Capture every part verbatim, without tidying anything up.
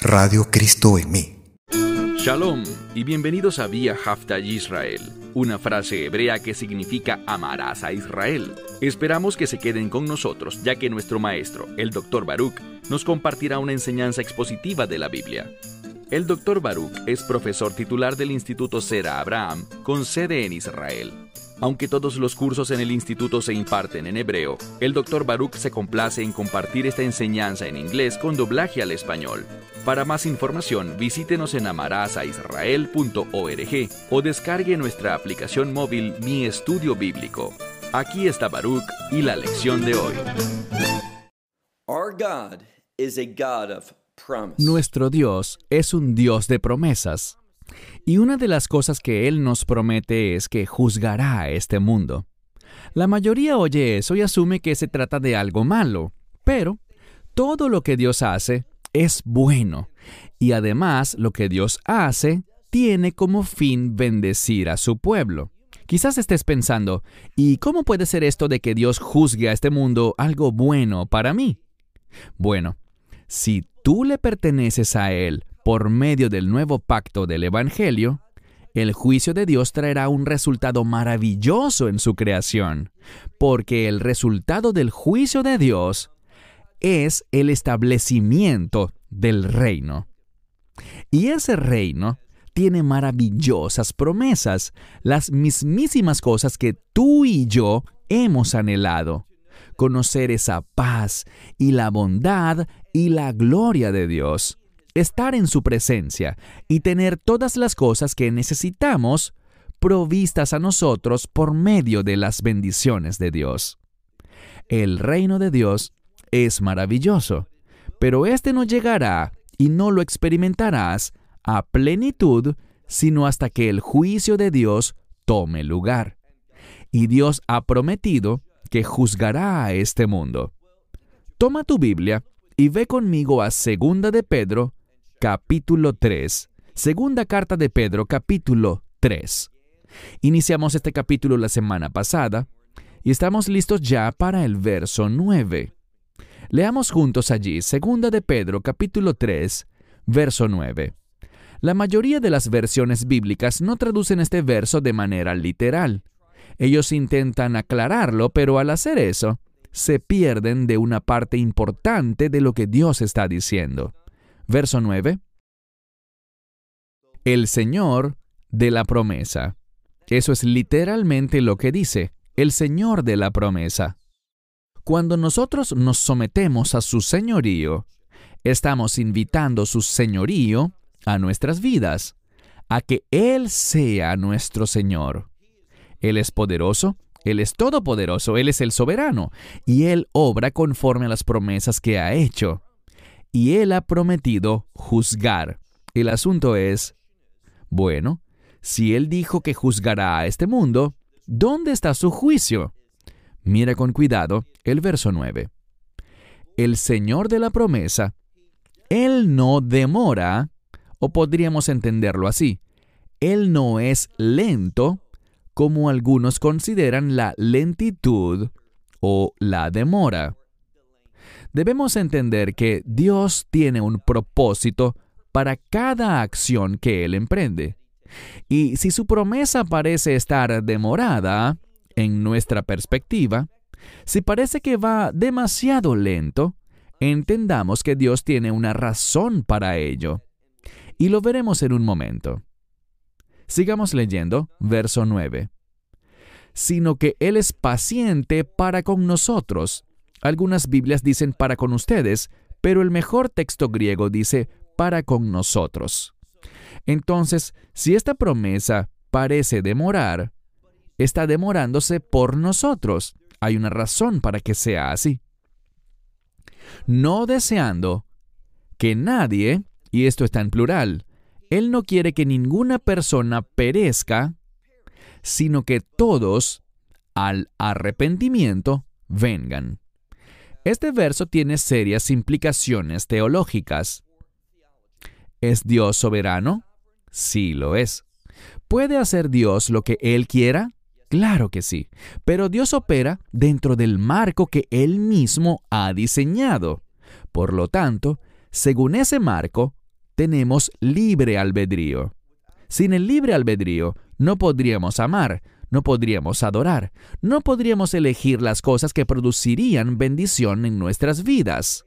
Radio Cristo en mí. Shalom y bienvenidos a Vía Hafta Yisrael, una frase hebrea que significa amarás a Israel. Esperamos que se queden con nosotros, ya que nuestro maestro, el doctor Baruch, nos compartirá una enseñanza expositiva de la Biblia. El doctor Baruch es profesor titular del Instituto Zera Abraham, con sede en Israel. Aunque todos los cursos en el instituto se imparten en hebreo, el doctor Baruch se complace en compartir esta enseñanza en inglés con doblaje al español. Para más información, visítenos en amarasaisrael punto org o descargue nuestra aplicación móvil Mi Estudio Bíblico. Aquí está Baruch y la lección de hoy. Our God is a God of promise. Nuestro Dios es un Dios de promesas. Y una de las cosas que Él nos promete es que juzgará a este mundo. La mayoría oye eso y asume que se trata de algo malo, pero todo lo que Dios hace es bueno, y además lo que Dios hace tiene como fin bendecir a su pueblo. Quizás estés pensando, ¿y cómo puede ser esto de que Dios juzgue a este mundo algo bueno para mí? Bueno, si tú le perteneces a Él por medio del nuevo pacto del Evangelio, el juicio de Dios traerá un resultado maravilloso en su creación, porque el resultado del juicio de Dios es el establecimiento del reino. Y ese reino tiene maravillosas promesas, las mismísimas cosas que tú y yo hemos anhelado. Conocer esa paz y la bondad y la gloria de Dios. Estar en su presencia y tener todas las cosas que necesitamos provistas a nosotros por medio de las bendiciones de Dios. El reino de Dios es maravilloso, pero este no llegará y no lo experimentarás a plenitud sino hasta que el juicio de Dios tome lugar. Y Dios ha prometido que juzgará a este mundo. Toma tu Biblia y ve conmigo a Segunda de Pedro, capítulo tres. Segunda carta de Pedro, capítulo tres. Iniciamos este capítulo la semana pasada y estamos listos ya para el verso nueve. Leamos juntos allí, Segunda de Pedro, capítulo tres, verso nueve. La mayoría de las versiones bíblicas no traducen este verso de manera literal. Ellos intentan aclararlo, pero al hacer eso, se pierden de una parte importante de lo que Dios está diciendo. Verso nueve. El Señor de la promesa. Eso es literalmente lo que dice, el Señor de la promesa. Cuando nosotros nos sometemos a su señorío, estamos invitando su señorío a nuestras vidas, a que Él sea nuestro Señor. Él es poderoso, Él es todopoderoso, Él es el soberano, y Él obra conforme a las promesas que ha hecho. Y Él ha prometido juzgar. El asunto es, bueno, si Él dijo que juzgará a este mundo, ¿dónde está su juicio? Mira con cuidado el verso nueve. El Señor de la promesa, Él no demora, o podríamos entenderlo así, Él no es lento, como algunos consideran la lentitud o la demora. Debemos entender que Dios tiene un propósito para cada acción que Él emprende. Y si su promesa parece estar demorada, en nuestra perspectiva, si parece que va demasiado lento, entendamos que Dios tiene una razón para ello. Y lo veremos en un momento. Sigamos leyendo, verso nueve. Sino que Él es paciente para con nosotros. Algunas Biblias dicen para con ustedes, pero el mejor texto griego dice para con nosotros. Entonces, si esta promesa parece demorar, está demorándose por nosotros. Hay una razón para que sea así. No deseando que nadie, y esto está en plural, Él no quiere que ninguna persona perezca, sino que todos, al arrepentimiento, vengan. Este verso tiene serias implicaciones teológicas. ¿Es Dios soberano? Sí lo es. ¿Puede hacer Dios lo que Él quiera? Claro que sí, pero Dios opera dentro del marco que Él mismo ha diseñado. Por lo tanto, según ese marco, tenemos libre albedrío. Sin el libre albedrío, no podríamos amar, no podríamos adorar, no podríamos elegir las cosas que producirían bendición en nuestras vidas.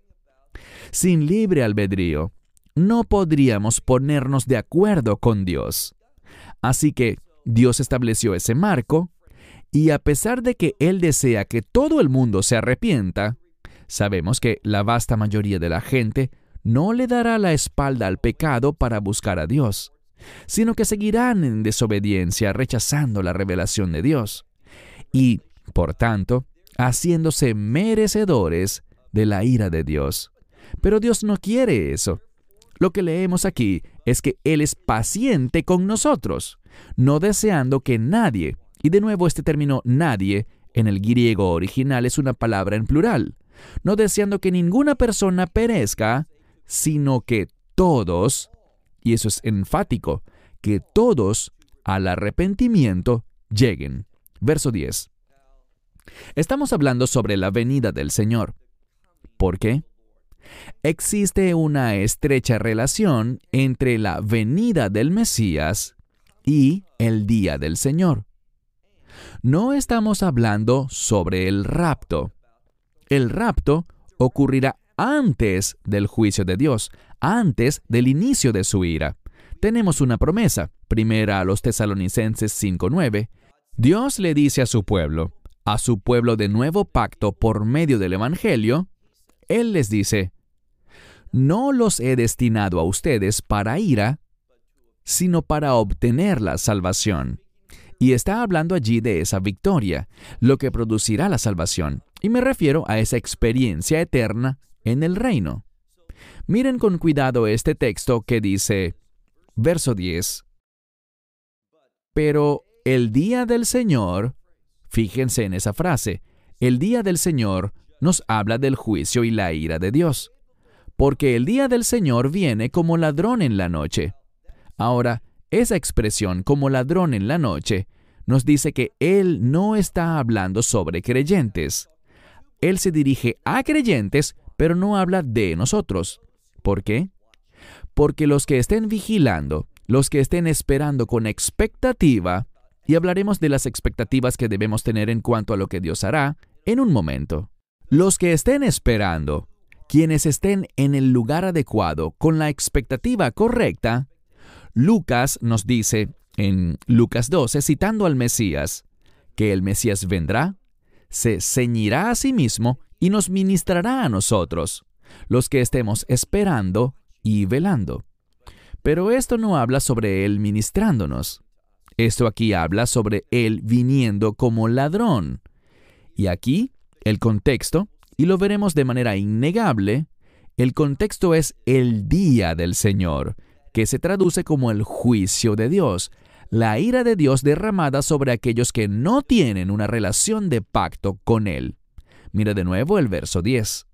Sin libre albedrío, no podríamos ponernos de acuerdo con Dios. Así que Dios estableció ese marco, y a pesar de que Él desea que todo el mundo se arrepienta, sabemos que la vasta mayoría de la gente no le dará la espalda al pecado para buscar a Dios, sino que seguirán en desobediencia, rechazando la revelación de Dios, y, por tanto, haciéndose merecedores de la ira de Dios. Pero Dios no quiere eso. Lo que leemos aquí es que Él es paciente con nosotros, no deseando que nadie, y de nuevo este término nadie, en el griego original es una palabra en plural, no deseando que ninguna persona perezca, sino que todos, y eso es enfático, que todos al arrepentimiento lleguen. Verso diez. Estamos hablando sobre la venida del Señor. ¿Por qué? Existe una estrecha relación entre la venida del Mesías y el día del Señor. No estamos hablando sobre el rapto. El rapto ocurrirá antes del juicio de Dios, antes del inicio de su ira. Tenemos una promesa, primera a los Tesalonicenses cinco nueve. Dios le dice a su pueblo, a su pueblo de nuevo pacto por medio del Evangelio, Él les dice, no los he destinado a ustedes para ira, sino para obtener la salvación. Y está hablando allí de esa victoria, lo que producirá la salvación. Y me refiero a esa experiencia eterna en el reino. Miren con cuidado este texto que dice, verso diez, pero el día del Señor, fíjense en esa frase, el día del Señor nos habla del juicio y la ira de Dios, porque el día del Señor viene como ladrón en la noche. Ahora, esa expresión como ladrón en la noche nos dice que Él no está hablando sobre creyentes. Él se dirige a creyentes, pero no habla de nosotros. ¿Por qué? Porque los que estén vigilando, los que estén esperando con expectativa, y hablaremos de las expectativas que debemos tener en cuanto a lo que Dios hará en un momento. Los que estén esperando, quienes estén en el lugar adecuado, con la expectativa correcta, Lucas nos dice en Lucas doce, citando al Mesías, que el Mesías vendrá, se ceñirá a sí mismo y nos ministrará a nosotros, los que estemos esperando y velando. Pero esto no habla sobre Él ministrándonos. Esto aquí habla sobre Él viniendo como ladrón. Y aquí, el contexto, y lo veremos de manera innegable, el contexto es el día del Señor, que se traduce como el juicio de Dios, la ira de Dios derramada sobre aquellos que no tienen una relación de pacto con Él. Mira de nuevo el verso diez.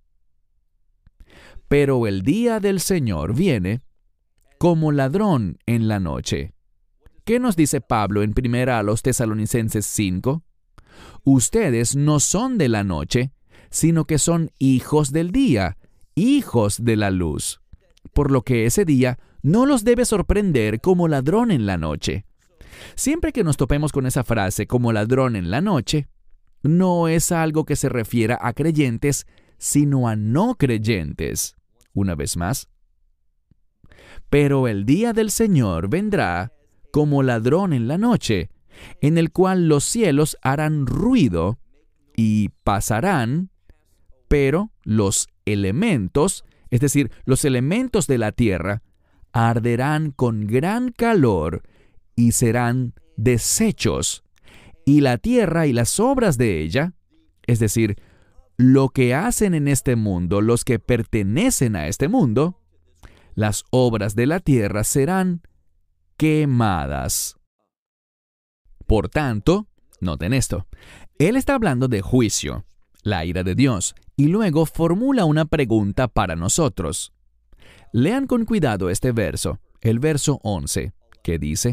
Pero el día del Señor viene como ladrón en la noche. ¿Qué nos dice Pablo en primera a los Tesalonicenses cinco? Ustedes no son de la noche, sino que son hijos del día, hijos de la luz. Por lo que ese día no los debe sorprender como ladrón en la noche. Siempre que nos topemos con esa frase como ladrón en la noche, no es algo que se refiera a creyentes, sino a no creyentes. Una vez más. Pero el día del Señor vendrá como ladrón en la noche, en el cual los cielos harán ruido y pasarán, pero los elementos, es decir, los elementos de la tierra, arderán con gran calor y serán deshechos, y la tierra y las obras de ella, es decir, lo que hacen en este mundo los que pertenecen a este mundo, las obras de la tierra serán quemadas. Por tanto, noten esto, Él está hablando de juicio, la ira de Dios, y luego formula una pregunta para nosotros. Lean con cuidado este verso, el verso once, que dice,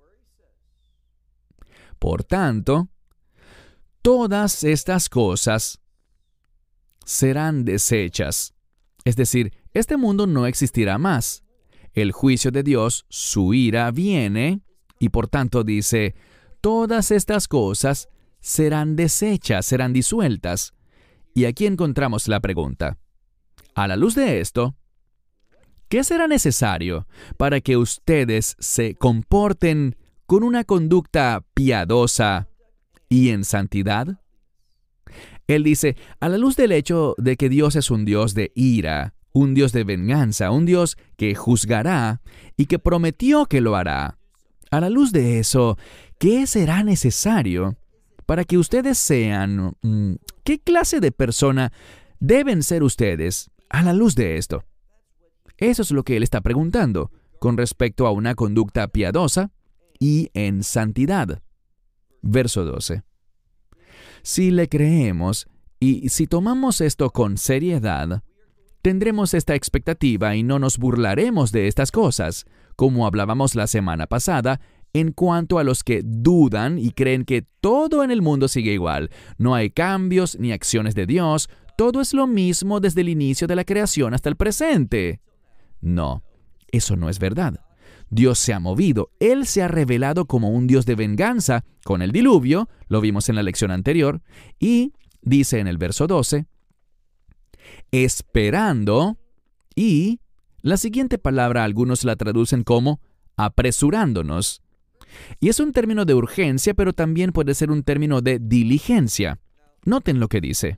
por tanto, todas estas cosas serán deshechas. Es decir, este mundo no existirá más. El juicio de Dios, su ira, viene y por tanto dice, todas estas cosas serán deshechas, serán disueltas. Y aquí encontramos la pregunta. A la luz de esto, ¿qué será necesario para que ustedes se comporten con una conducta piadosa y en santidad? Él dice, a la luz del hecho de que Dios es un Dios de ira, un Dios de venganza, un Dios que juzgará y que prometió que lo hará. A la luz de eso, ¿qué será necesario para que ustedes sean? ¿Qué clase de persona deben ser ustedes a la luz de esto? Eso es lo que él está preguntando con respecto a una conducta piadosa y en santidad. Verso doce. Si le creemos y si tomamos esto con seriedad, tendremos esta expectativa y no nos burlaremos de estas cosas, como hablábamos la semana pasada, en cuanto a los que dudan y creen que todo en el mundo sigue igual. No hay cambios ni acciones de Dios, todo es lo mismo desde el inicio de la creación hasta el presente. No, eso no es verdad. Dios se ha movido, Él se ha revelado como un Dios de venganza con el diluvio, lo vimos en la lección anterior, y dice en el verso doce, esperando, y la siguiente palabra algunos la traducen como apresurándonos. Y es un término de urgencia, pero también puede ser un término de diligencia. Noten lo que dice.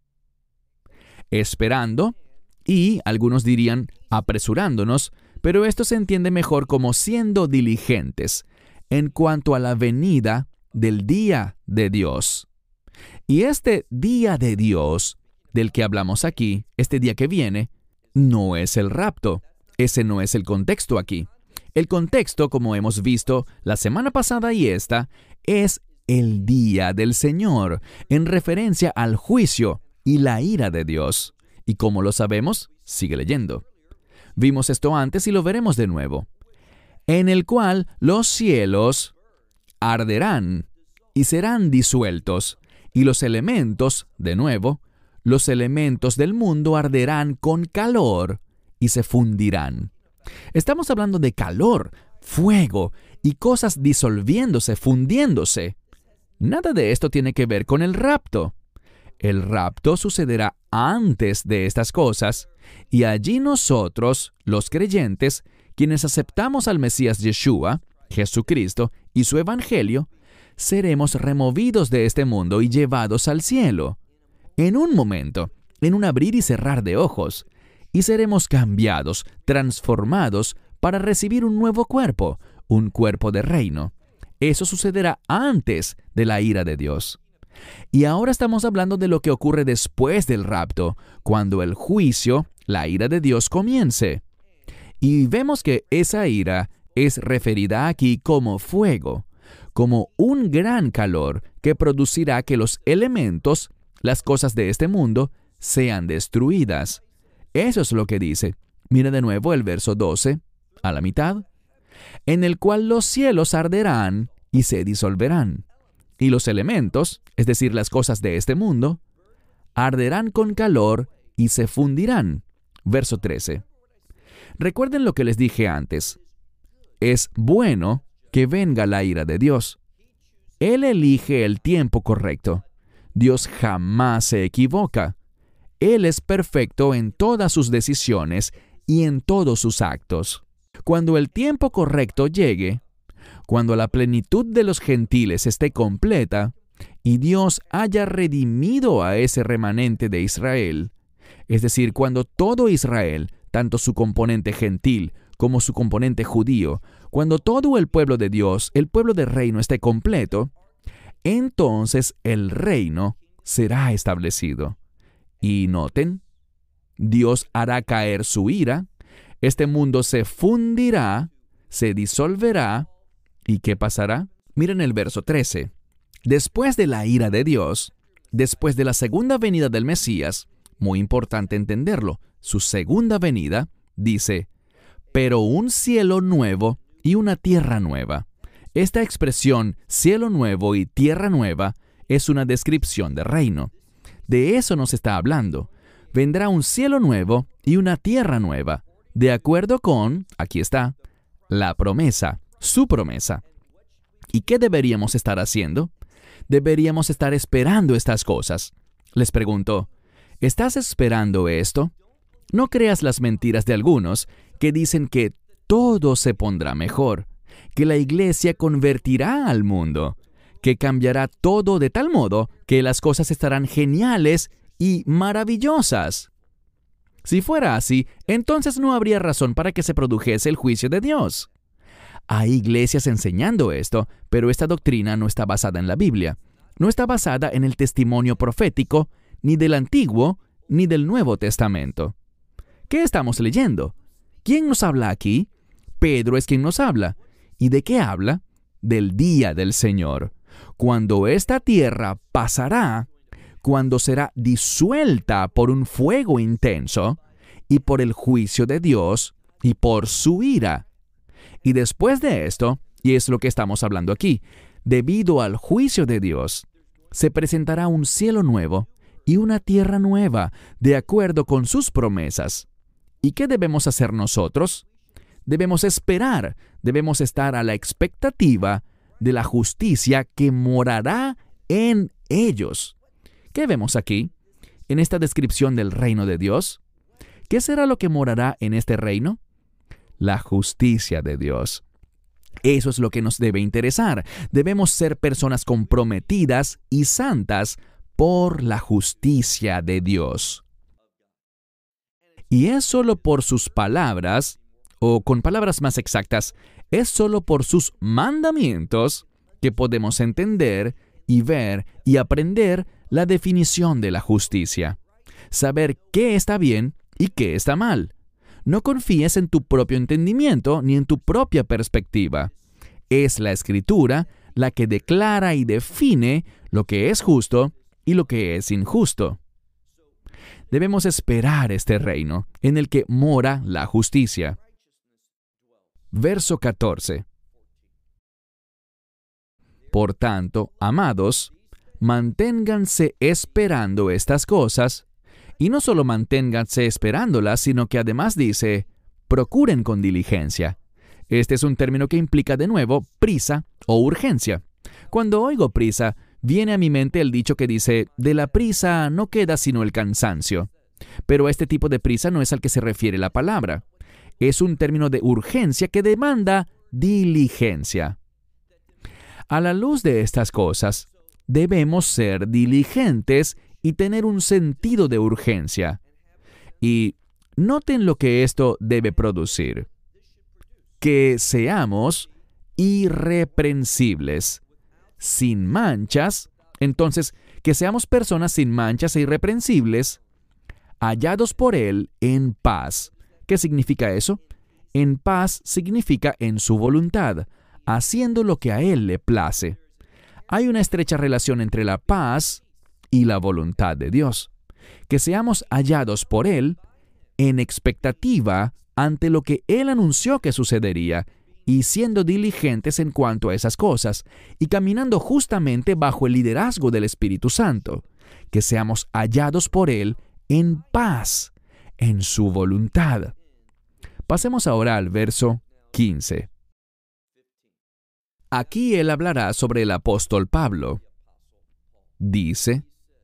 Esperando, y algunos dirían apresurándonos, pero esto se entiende mejor como siendo diligentes en cuanto a la venida del día de Dios. Y este día de Dios del que hablamos aquí, este día que viene, no es el rapto. Ese no es el contexto aquí. El contexto, como hemos visto la semana pasada y esta, es el día del Señor, en referencia al juicio y la ira de Dios. ¿Y cómo lo sabemos? Sigue leyendo. Vimos esto antes y lo veremos de nuevo. En el cual los cielos arderán y serán disueltos, y los elementos, de nuevo, los elementos del mundo arderán con calor y se fundirán. Estamos hablando de calor, fuego y cosas disolviéndose, fundiéndose. Nada de esto tiene que ver con el rapto. El rapto sucederá antes de estas cosas, y allí nosotros, los creyentes, quienes aceptamos al Mesías Yeshua, Jesucristo, y su Evangelio, seremos removidos de este mundo y llevados al cielo. En un momento, en un abrir y cerrar de ojos, y seremos cambiados, transformados, para recibir un nuevo cuerpo, un cuerpo de reino. Eso sucederá antes de la ira de Dios. Y ahora estamos hablando de lo que ocurre después del rapto, cuando el juicio, la ira de Dios comience. Y vemos que esa ira es referida aquí como fuego, como un gran calor que producirá que los elementos, las cosas de este mundo, sean destruidas. Eso es lo que dice. Mira de nuevo el verso doce, a la mitad. En el cual los cielos arderán y se disolverán. Y los elementos, es decir, las cosas de este mundo, arderán con calor y se fundirán. Verso trece. Recuerden lo que les dije antes. Es bueno que venga la ira de Dios. Él elige el tiempo correcto. Dios jamás se equivoca. Él es perfecto en todas sus decisiones y en todos sus actos. Cuando el tiempo correcto llegue, cuando la plenitud de los gentiles esté completa y Dios haya redimido a ese remanente de Israel, es decir, cuando todo Israel, tanto su componente gentil como su componente judío, cuando todo el pueblo de Dios, el pueblo del reino esté completo, entonces el reino será establecido. Y noten, Dios hará caer su ira, este mundo se fundirá, se disolverá, ¿y qué pasará? Miren el verso trece. Después de la ira de Dios, después de la segunda venida del Mesías, muy importante entenderlo, su segunda venida, dice, pero un cielo nuevo y una tierra nueva. Esta expresión, cielo nuevo y tierra nueva, es una descripción de reino. De eso nos está hablando. Vendrá un cielo nuevo y una tierra nueva. de acuerdo con, aquí está, la promesa, su promesa. ¿Y qué deberíamos estar haciendo? Deberíamos estar esperando estas cosas. Les pregunto, ¿estás esperando esto? No creas las mentiras de algunos que dicen que todo se pondrá mejor, que la iglesia convertirá al mundo, que cambiará todo de tal modo que las cosas estarán geniales y maravillosas. Si fuera así, entonces no habría razón para que se produjese el juicio de Dios. Hay iglesias enseñando esto, pero esta doctrina no está basada en la Biblia. No está basada en el testimonio profético, ni del Antiguo, ni del Nuevo Testamento. ¿Qué estamos leyendo? ¿Quién nos habla aquí? Pedro es quien nos habla. ¿Y de qué habla? Del día del Señor, cuando esta tierra pasará, cuando será disuelta por un fuego intenso, y por el juicio de Dios, y por su ira. Y después de esto, y es lo que estamos hablando aquí, debido al juicio de Dios, se presentará un cielo nuevo y una tierra nueva, de acuerdo con sus promesas. ¿Y qué debemos hacer nosotros? Debemos esperar, debemos estar a la expectativa de la justicia que morará en ellos. ¿Qué vemos aquí, en esta descripción del reino de Dios? ¿Qué será lo que morará en este reino? La justicia de Dios. Eso es lo que nos debe interesar. Debemos ser personas comprometidas y santas por la justicia de Dios. Y es solo por sus palabras, o con palabras más exactas, es solo por sus mandamientos que podemos entender y ver y aprender la definición de la justicia. Saber qué está bien y qué está mal. No confíes en tu propio entendimiento ni en tu propia perspectiva. Es la Escritura la que declara y define lo que es justo y lo que es injusto. Debemos esperar este reino en el que mora la justicia. Verso catorce. Por tanto, amados, manténganse esperando estas cosas, y no solo manténganse esperándolas, sino que además dice, procuren con diligencia. Este es un término que implica de nuevo prisa o urgencia. Cuando oigo prisa, viene a mi mente el dicho que dice, de la prisa no queda sino el cansancio. Pero este tipo de prisa no es al que se refiere la palabra. Es un término de urgencia que demanda diligencia. A la luz de estas cosas, debemos ser diligentes y tener un sentido de urgencia. Y noten lo que esto debe producir. Que seamos irreprensibles, sin manchas, entonces, que seamos personas sin manchas e irreprensibles, hallados por Él en paz. ¿Qué significa eso? En paz significa en su voluntad, haciendo lo que a Él le place. Hay una estrecha relación entre la paz y la voluntad de Dios. Que seamos hallados por Él en expectativa ante lo que Él anunció que sucedería, y siendo diligentes en cuanto a esas cosas, y caminando justamente bajo el liderazgo del Espíritu Santo, que seamos hallados por Él en paz, en su voluntad. Pasemos ahora al verso quince. Aquí él hablará sobre el apóstol Pablo. Dice,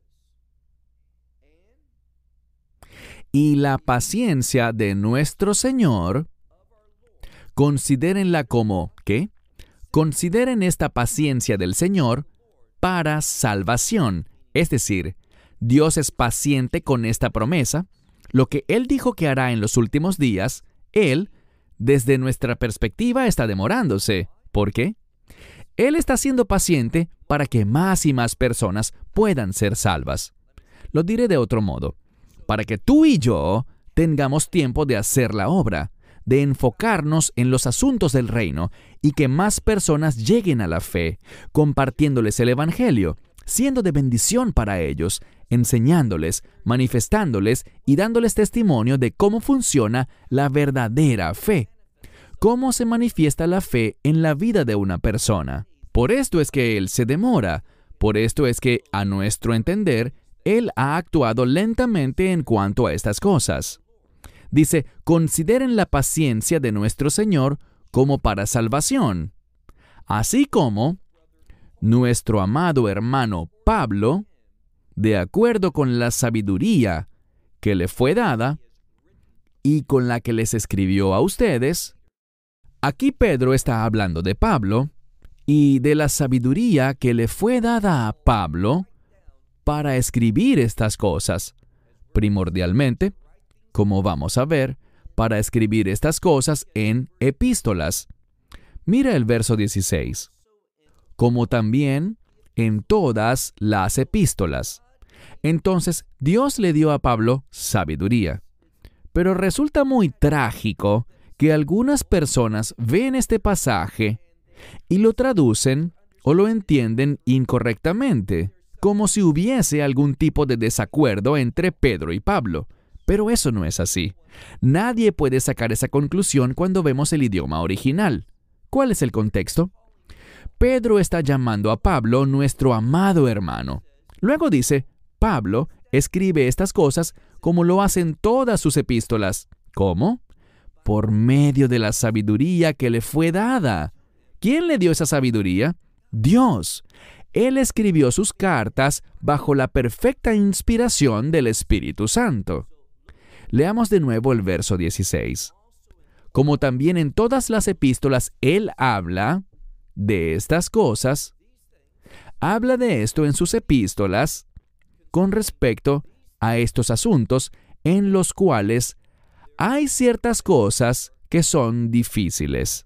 y la paciencia de nuestro Señor, considérenla como, ¿qué? Consideren esta paciencia del Señor para salvación. Es decir, Dios es paciente con esta promesa. Lo que Él dijo que hará en los últimos días, Él, desde nuestra perspectiva, está demorándose. ¿Por qué? Él está siendo paciente para que más y más personas puedan ser salvas. Lo diré de otro modo. Para que tú y yo tengamos tiempo de hacer la obra, de enfocarnos en los asuntos del reino y que más personas lleguen a la fe, compartiéndoles el Evangelio, siendo de bendición para ellos, enseñándoles, manifestándoles y dándoles testimonio de cómo funciona la verdadera fe. Cómo se manifiesta la fe en la vida de una persona. Por esto es que Él se demora. Por esto es que, a nuestro entender, Él ha actuado lentamente en cuanto a estas cosas. Dice, consideren la paciencia de nuestro Señor como para salvación, así como nuestro amado hermano Pablo, de acuerdo con la sabiduría que le fue dada y con la que les escribió a ustedes. Aquí Pedro está hablando de Pablo y de la sabiduría que le fue dada a Pablo para escribir estas cosas, primordialmente, como vamos a ver, para escribir estas cosas en epístolas. Mira el verso dieciséis. Como también en todas las epístolas. Entonces, Dios le dio a Pablo sabiduría. Pero resulta muy trágico que algunas personas ven este pasaje y lo traducen o lo entienden incorrectamente, como si hubiese algún tipo de desacuerdo entre Pedro y Pablo. Pero eso no es así. Nadie puede sacar esa conclusión cuando vemos el idioma original. ¿Cuál es el contexto? Pedro está llamando a Pablo nuestro amado hermano. Luego dice, Pablo escribe estas cosas como lo hacen todas sus epístolas. ¿Cómo? Por medio de la sabiduría que le fue dada. ¿Quién le dio esa sabiduría? Dios. Él escribió sus cartas bajo la perfecta inspiración del Espíritu Santo. Leamos de nuevo el verso dieciséis. Como también en todas las epístolas Él habla de estas cosas, habla de esto en sus epístolas con respecto a estos asuntos en los cuales hay ciertas cosas que son difíciles.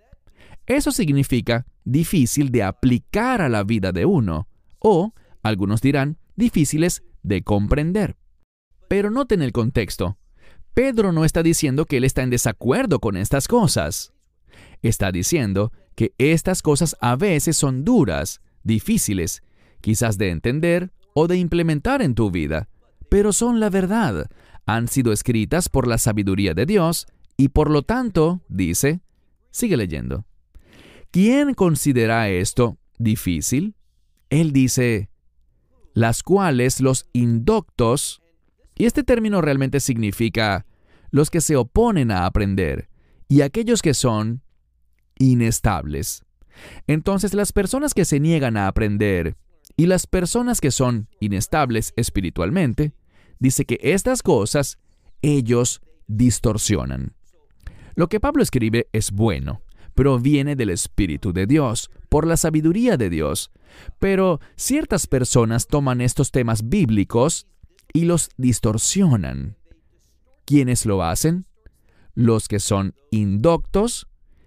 Eso significa difícil de aplicar a la vida de uno, o, algunos dirán, difíciles de comprender. Pero noten el contexto. Pedro no está diciendo que él está en desacuerdo con estas cosas. Está diciendo que estas cosas a veces son duras, difíciles, quizás de entender o de implementar en tu vida, pero son la verdad. Han sido escritas por la sabiduría de Dios y por lo tanto, dice, sigue leyendo. ¿Quién considera esto difícil? Él dice, las cuales los indoctos, y este término realmente significa los que se oponen a aprender, y aquellos que son inestables. Entonces, las personas que se niegan a aprender y las personas que son inestables espiritualmente, dice que estas cosas ellos distorsionan. Lo que Pablo escribe es bueno, proviene del Espíritu de Dios, por la sabiduría de Dios. Pero ciertas personas toman estos temas bíblicos y los distorsionan. ¿Quiénes lo hacen? Los que son indoctos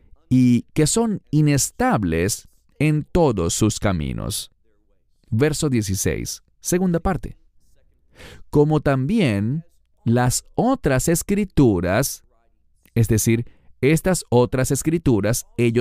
y que son inestables en todos sus caminos. Verso dieciséis, segunda parte. Como también las otras escrituras, es decir, estas otras escrituras, ellos